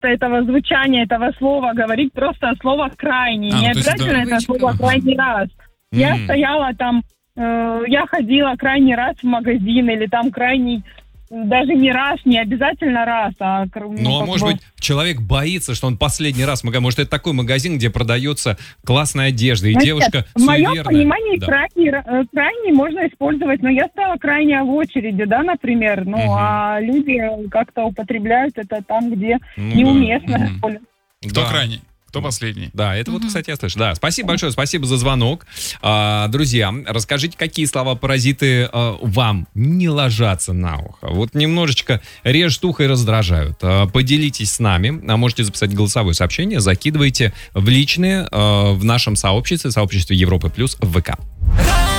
этого звучания, этого слова говорить просто слово «крайний». Не обязательно это слово «крайний раз». Я стояла там, я ходила крайний раз в магазин, или там крайний, даже не раз, не обязательно раз. А может быть, человек боится, что он последний раз в магазин. Может, это такой магазин, где продается классная одежда, и девушка суеверная. В моем понимании крайний можно использовать, но я стала крайняя в очереди, да, например. А люди как-то употребляют это там, где неуместно. Кто крайний? Кто последний? Да, это вот, кстати, я слышу. Да, спасибо большое, спасибо за звонок. Друзья, расскажите, какие слова-паразиты вам не ложатся на ухо? Вот немножечко режут ухо и раздражают. Поделитесь с нами. Можете записать голосовое сообщение, закидывайте в личные в нашем сообществе Европы Плюс в ВК.